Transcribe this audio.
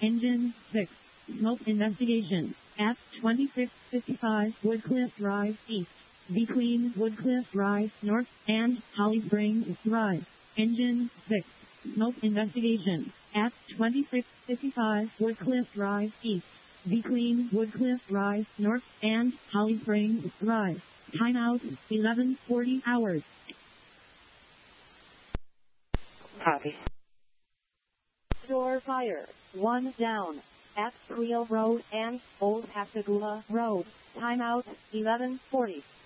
Engine 6. Smoke investigation. At 2655 Woodcliff Drive East. Between Woodcliff Drive North and Holly Springs Drive. Engine 6. Smoke investigation. At 2655 Woodcliff Drive East. Between Woodcliff Drive North and Holly Springs Drive. Timeout 11:40 hours. Copy. Door fire. 1 down. At Creel Road and Old Pascagoula Road. Timeout 11:40.